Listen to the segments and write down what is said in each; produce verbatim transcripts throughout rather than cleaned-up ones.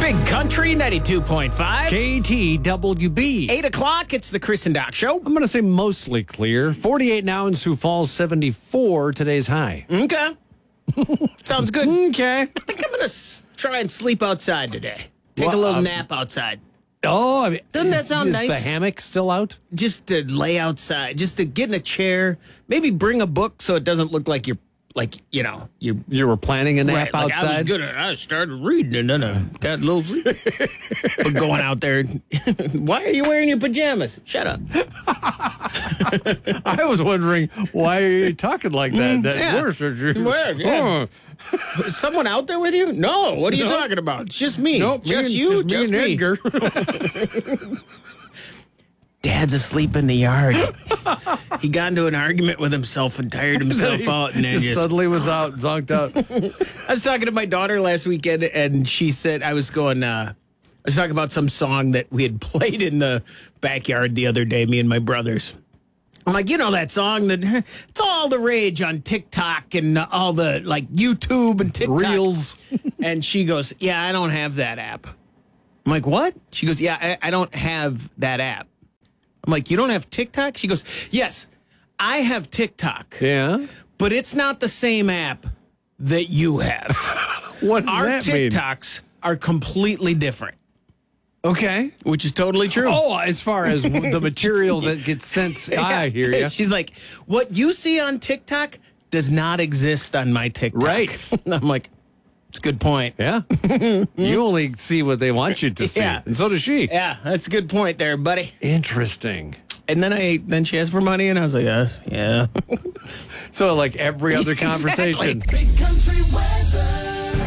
Big Country ninety-two point five. K T W B. eight o'clock, it's the Chris and Doc Show. I'm going to say mostly clear. forty-eight now in Sioux Falls, seventy-four today's high. Okay. Sounds good. Okay. I think I'm going to s- try and sleep outside today. Take Well, a little uh, nap outside. Oh, I mean, Doesn't that sound is nice? the hammock still out? Just to lay outside, just to get in a chair, maybe bring a book so it doesn't look like you're, like, you know, you're You were planning a nap right, like I was outside? gonna, I started reading and then I got a little sleep. But going out there, why are you wearing your pajamas? Shut up. I was wondering, why are you talking like that? that yeah. worse, or you- Where? Yeah. Oh. Is someone out there with you? No. What are you No. talking about? It's just me. Nope, me just and- you. just Just, me me. and Edgar. Dad's asleep in the yard. He got into an argument with himself and tired himself out, and then just just. suddenly was out, zonked out. I was talking to my daughter last weekend, and she said I was going. Uh, I was talking about some song that we had played in the backyard the other day. Me and my brothers. I'm like, you know that song that it's all the rage on TikTok and all the like YouTube and TikTok Reels. And she goes, "Yeah, I don't have that app." I'm like, "What?" She goes, "Yeah, I, I don't have that app." I'm like, "You don't have TikTok?" She goes, "Yes, I have TikTok, Yeah. but it's not the same app that you have. What does Our that mean? TikToks are completely different," Okay. which is totally true. Oh, as far as the material that gets sent, I hear you. She's like, "What you see on TikTok does not exist on my TikTok." Right. I'm like, "It's a good point." Yeah. You only see what they want you to see. Yeah. And so does she. Yeah, that's a good point there, buddy. Interesting. And then I then she asked for money, and I was like, uh, "Yeah." So, like every other conversation. Big Country weather.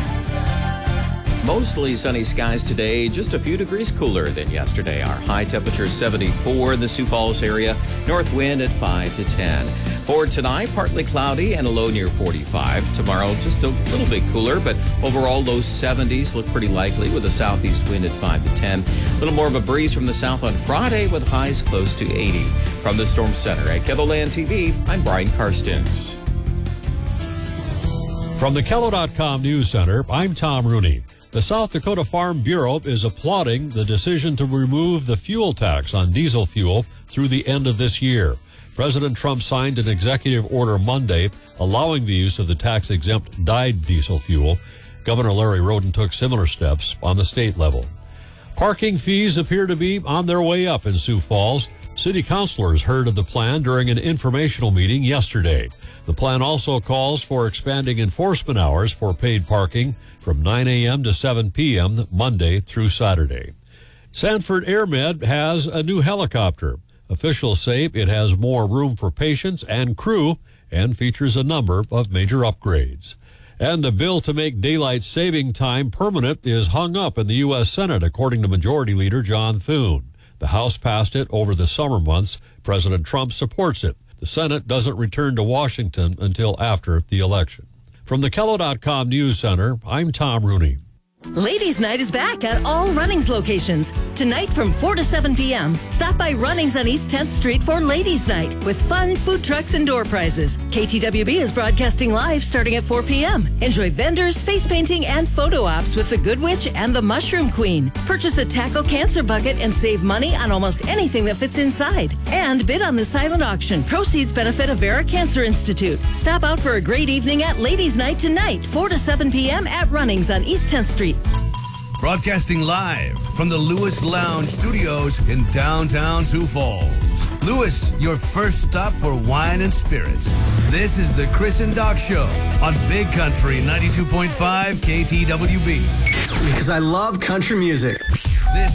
Mostly sunny skies today, just a few degrees cooler than yesterday. Our high temperature is seventy-four in the Sioux Falls area, north wind at five to ten. For tonight, partly cloudy and a low near forty-five. Tomorrow, just a little bit cooler, but overall low seventies look pretty likely with a southeast wind at five to ten. A little more of a breeze from the south on Friday with highs close to eighty. From the Storm Center at KELOLAND T V, I'm Brian Karstens. From the Kello dot com News Center, I'm Tom Rooney. The South Dakota Farm Bureau is applauding the decision to remove the fuel tax on diesel fuel through the end of this year. President Trump signed an executive order Monday allowing the use of the tax-exempt dyed diesel fuel. Governor Larry Roden took similar steps on the state level. Parking fees appear to be on their way up in Sioux Falls. City councilors heard of the plan during an informational meeting yesterday. The plan also calls for expanding enforcement hours for paid parking from nine a.m. to seven p.m. Monday through Saturday. Sanford AirMed has a new helicopter. Officials say it has more room for patients and crew and features a number of major upgrades. And a bill to make daylight saving time permanent is hung up in the U S Senate, according to Majority Leader John Thune. The House passed it over the summer months. President Trump supports it. The Senate doesn't return to Washington until after the election. From the Kello dot com News Center, I'm Tom Rooney. Ladies' Night is back at all Runnings locations. Tonight from four to seven p.m., stop by Runnings on East tenth Street for Ladies' Night with fun, food trucks, and door prizes. K T W B is broadcasting live starting at four p.m. Enjoy vendors, face painting, and photo ops with the Good Witch and the Mushroom Queen. Purchase a tackle cancer bucket and save money on almost anything that fits inside. And bid on the silent auction. Proceeds benefit Avera Cancer Institute. Stop out for a great evening at Ladies' Night tonight, four to seven p.m. at Runnings on East tenth Street. Broadcasting live from the Lewis Lounge Studios in downtown Sioux Falls. Lewis, your first stop for wine and spirits. This is the Chris and Doc Show on Big Country ninety-two point five K T W B. Because I love country music.